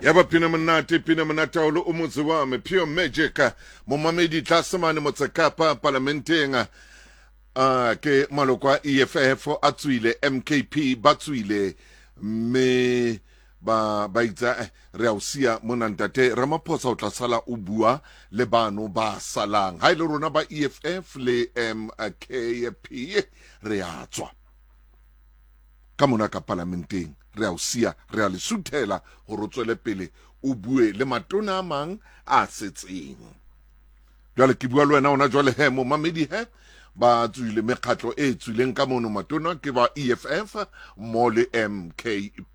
Yaba pina manata olo umuziwa me pure magic mo mamedi tlasemane motsekapa parlamentenga ke malokwa EFF atswile MKP batswile me ba itsa re ausia monantate Ramaphosa o tla sala o bua le bano ba salang ha ile rona ba EFF le MKP re atswa ka mona ka parlamenteng re ausia re a le suthela go rotswele pele o bue le matona a mang a setseng jwale ke bua le wena ona jwale he mo mamedi he ba tswile mekgatlo e tswileng ka mono matona ke ba EFF mo le MKP